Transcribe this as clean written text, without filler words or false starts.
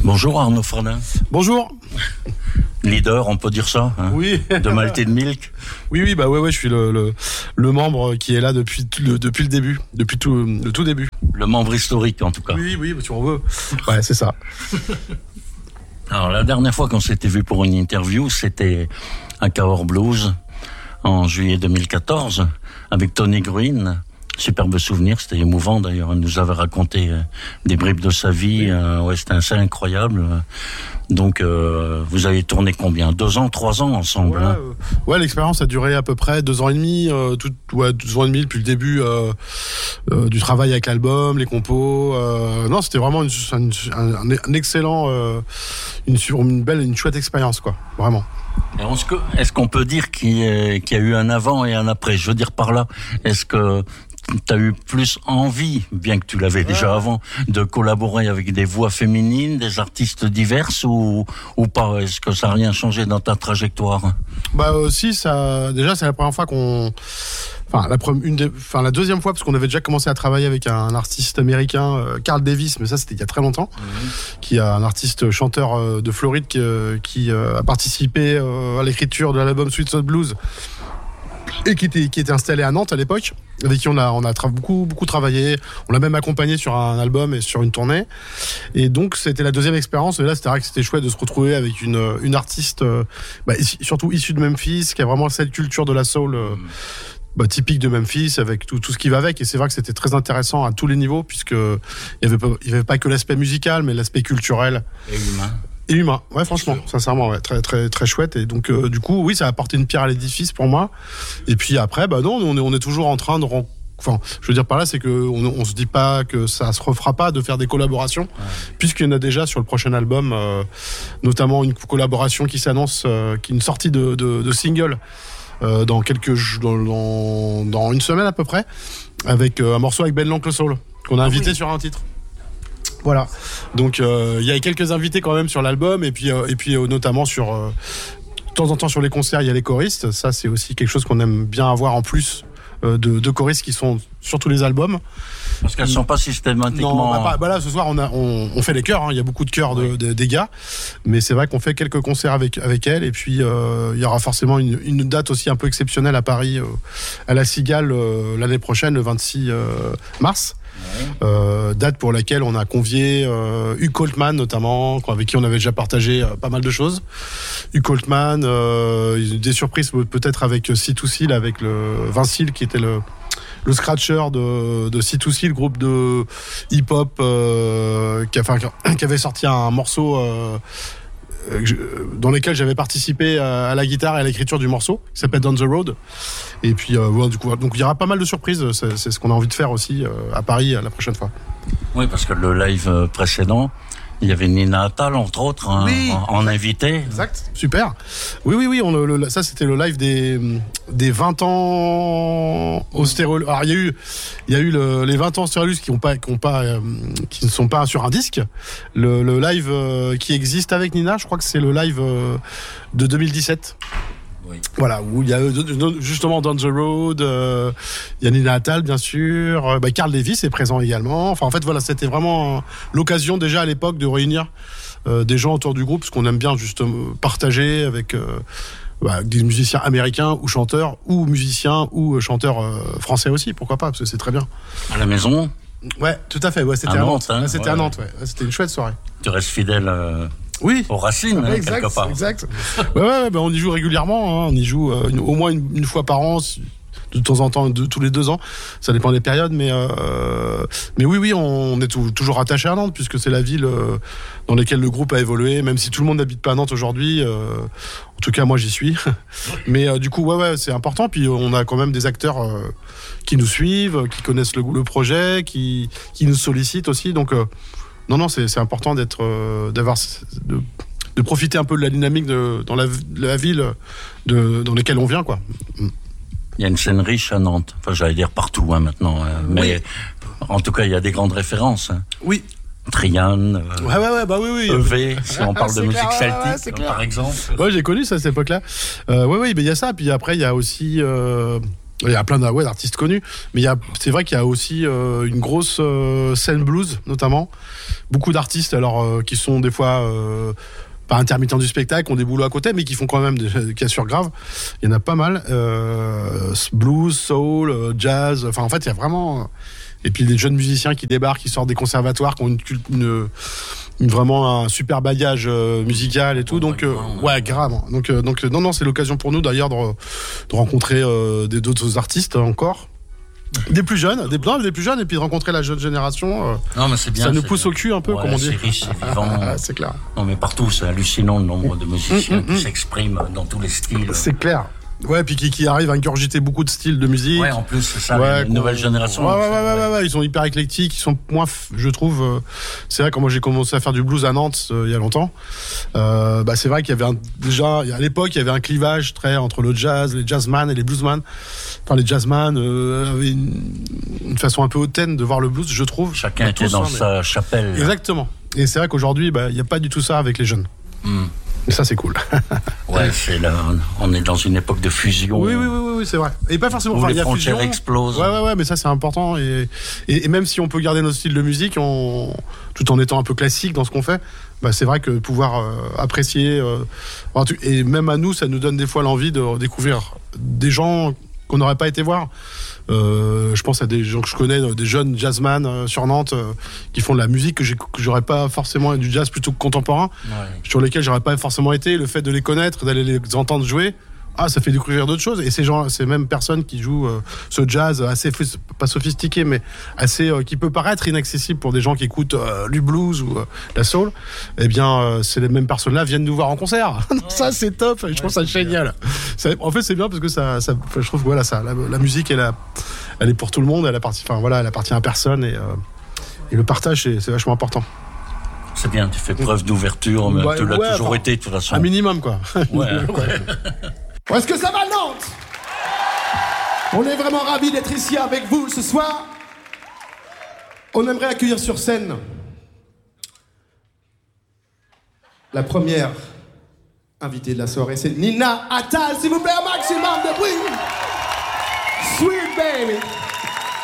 Bonjour Arnaud Fredin. Bonjour. Leader, on peut dire ça, hein, oui. De Malted Milk. Oui, je suis le membre qui est là depuis le début, depuis le tout début. Le membre historique, en tout cas. Oui, si on veut. Ouais, c'est ça. Alors, la dernière fois qu'on s'était vu pour une interview, c'était à Cahors Blues, en juillet 2014, avec Tony Green. Superbe souvenir, c'était émouvant d'ailleurs. Elle nous avait raconté des bribes de sa vie. Ouais, c'était assez incroyable. Donc, vous avez tourné combien ? 2 ans, 3 ans ensemble, ouais, hein. Ouais, l'expérience a duré à peu près 2 ans et demi. 2 ans et demi depuis le début du travail avec l'album, les compos. Non, c'était vraiment un excellent, une chouette expérience, quoi. Vraiment. Et est-ce qu'on peut dire qu'il y a eu un avant et un après ? Je veux dire par là, est-ce que t'as eu plus envie, bien que tu l'avais déjà avant, de collaborer avec des voix féminines, des artistes diverses ou pas ? Est-ce que ça n'a rien changé dans ta trajectoire ? Si, ça. Déjà, c'est la première fois la deuxième fois, parce qu'on avait déjà commencé à travailler avec un artiste américain, Carl Davis, mais ça c'était il y a très longtemps, qui est un artiste chanteur de Floride qui a participé à l'écriture de l'album Sweet Soul Blues et qui était installé à Nantes à l'époque, avec qui on a beaucoup travaillé. On l'a même accompagné sur un album et sur une tournée. Et donc c'était la deuxième expérience. Et là, c'était chouette de se retrouver avec une artiste, surtout issue de Memphis, qui a vraiment cette culture de la soul. Typique de Memphis, avec tout ce qui va avec. Et c'est vrai que c'était très intéressant à tous les niveaux, puisque il y avait pas que l'aspect musical, mais l'aspect culturel et humain. Ouais, franchement, sincèrement, ouais, très très très chouette. Et donc du coup, oui, ça a apporté une pierre à l'édifice pour moi. Et puis après, non, on est toujours en train de je veux dire par là, c'est que on se dit pas que ça se refera pas de faire des collaborations, puisqu'il y en a déjà sur le prochain album, notamment une collaboration qui s'annonce, qui est une sortie de single. Dans une semaine à peu près, avec un morceau avec Ben l'Oncle Soul qu'on a invité sur un titre. Voilà. Donc il y a quelques invités quand même sur l'album, et puis notamment sur de temps en temps sur les concerts il y a les choristes. Ça c'est aussi quelque chose qu'on aime bien avoir en plus de choristes qui sont sur tous les albums. Parce qu'elles ne sont pas systématiquement... Non, là, ce soir, on fait les chœurs. Il y a beaucoup de chœurs des gars. Mais c'est vrai qu'on fait quelques concerts avec elles. Et puis, il y aura forcément une date aussi un peu exceptionnelle à Paris, à la Cigale, l'année prochaine, le 26 mars. Date pour laquelle on a convié Hugh Coltman notamment, avec qui on avait déjà partagé pas mal de choses. Hugh Coltman, des surprises peut-être avec C2C, avec le Vincile qui était le scratcher de C2C, le groupe de hip-hop qui avait sorti un morceau dans lequel j'avais participé à la guitare et à l'écriture du morceau, qui s'appelle Down the Road. Et puis du coup, donc il y aura pas mal de surprises. C'est ce qu'on a envie de faire aussi à Paris la prochaine fois. Oui, parce que le live précédent, il y avait Nina Attal, entre autres, en invité. Exact, super. Oui, ça c'était le live des 20 ans au Stérolus. Alors il y a eu les 20 ans au Stérolus qui ne sont pas sur un disque. Le live qui existe avec Nina, je crois que c'est le live de 2017. Oui. Voilà, où il y a justement Down the Road, il y a Nina Attal bien sûr, Carl Davis est présent également. Enfin en fait voilà, c'était vraiment l'occasion déjà à l'époque de réunir des gens autour du groupe, parce qu'on aime bien justement partager avec des musiciens américains ou chanteurs, ou musiciens ou chanteurs français aussi, pourquoi pas, parce que c'est très bien. À la maison ? Ouais, tout à fait, c'était à Nantes. C'était à Nantes, ouais. C'était une chouette soirée. Tu restes fidèle aux racines, exact, quelque part. Exact. On y joue régulièrement, on y joue au moins une fois par an, de temps en temps, tous les 2 ans, ça dépend des périodes, mais oui, on est toujours attaché à Nantes, puisque c'est la ville dans laquelle le groupe a évolué, même si tout le monde n'habite pas à Nantes aujourd'hui, en tout cas moi j'y suis, mais du coup c'est important, puis on a quand même des acteurs qui nous suivent, qui connaissent le projet, qui nous sollicitent aussi, donc non, c'est important de profiter un peu de la dynamique dans la ville dans laquelle on vient, quoi. Il y a une scène riche à Nantes. Enfin, j'allais dire partout maintenant. Mais en tout cas, il y a des grandes références. Oui. Trian, oui. EV, si on parle de musique celtique, par exemple. Ouais, j'ai connu ça à cette époque-là. Mais il y a ça. Puis après, il y a aussi Il y a plein d'artistes connus, mais c'est vrai qu'il y a aussi une grosse scène blues, notamment. Beaucoup d'artistes, alors qui sont des fois pas intermittents du spectacle, ont des boulots à côté, mais qui font quand même des cassures graves. Il y en a pas mal. Blues, soul, jazz. Enfin, en fait, il y a vraiment. Et puis des jeunes musiciens qui débarquent, qui sortent des conservatoires, qui ont vraiment un super bagage musical et tout. Donc, ouais, grave. Donc, non, c'est l'occasion pour nous d'ailleurs de rencontrer d'autres artistes encore. Des plus jeunes, des plus jeunes, et puis de rencontrer la jeune génération. Non, mais c'est bien. Ça nous pousse au cul un peu, comme on dit. C'est riche, c'est vivant. C'est clair. Non, mais partout, c'est hallucinant le nombre de musiciens qui s'expriment dans tous les styles. C'est clair. Ouais, puis qui arrivent à ingurgiter beaucoup de styles de musique. Ouais, en plus, c'est ça, les nouvelles générations. Ouais, ils sont hyper éclectiques, ils sont moins, je trouve. C'est vrai, quand moi j'ai commencé à faire du blues à Nantes il y a longtemps, c'est vrai qu'il y avait à l'époque, il y avait un clivage très entre le jazz, les jazzman et les bluesman. Enfin, les jazzman avaient une façon un peu hautaine de voir le blues, je trouve. Chacun était dans sa chapelle. Exactement. Et c'est vrai qu'aujourd'hui, il n'y a pas du tout ça avec les jeunes. Et ça, c'est cool. Ouais, on est dans une époque de fusion. Oui, c'est vrai. Et pas forcément. Où les frontières explosent. Ouais, mais ça, c'est important. Et même si on peut garder notre style de musique, tout en étant un peu classique dans ce qu'on fait, c'est vrai que pouvoir apprécier. Et même à nous, ça nous donne des fois l'envie de découvrir des gens qu'on n'aurait pas été voir. Je pense à des gens que je connais, des jeunes jazzman sur Nantes qui font de la musique que j'aurais pas forcément, du jazz plutôt que contemporain, sur lesquels j'aurais pas forcément été. Le fait de les connaître, d'aller les entendre jouer, ça fait découvrir d'autres choses. Et ces mêmes personnes qui jouent ce jazz assez, pas sophistiqué, mais assez, qui peut paraître inaccessible pour des gens qui écoutent du blues ou la soul, eh bien, ces mêmes personnes-là viennent nous voir en concert. Ça, c'est top. Je trouve ça génial. En fait, c'est bien parce que je trouve que la musique, elle est pour tout le monde. Elle appartient à personne et le partage, c'est vachement important. C'est bien, tu fais preuve d'ouverture, mais tu l'as toujours été de toute façon. Un minimum, quoi. Est-ce que ça va, Nantes? On est vraiment ravis d'être ici avec vous ce soir. On aimerait accueillir sur scène la première invitée de la soirée, c'est Nina Attal. S'il vous plaît, un maximum de bruit. Sweet baby.